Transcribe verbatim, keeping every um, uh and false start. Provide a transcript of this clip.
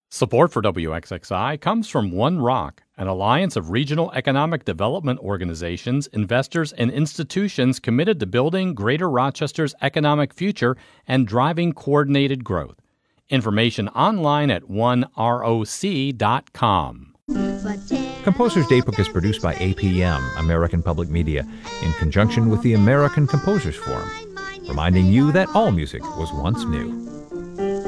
Support for W X X I comes from One Rock, an alliance of regional economic development organizations, investors, and institutions committed to building Greater Rochester's economic future and driving coordinated growth. Information online at one roc dot com. Composer's Daybook is produced by A P M, American Public Media, in conjunction with the American Composers Forum, reminding you that all music was once new.